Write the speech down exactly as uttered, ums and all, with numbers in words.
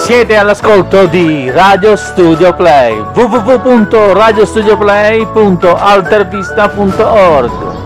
Siete all'ascolto di Radio Studio Play, w w w punto radio studio play punto altervista punto org.